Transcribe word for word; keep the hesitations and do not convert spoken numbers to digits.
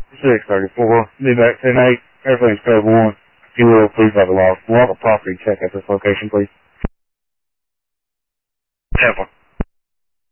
six thirty-four. Be back ten eight. Everything's code one. If you will, please have a log, log a property check at this location, please.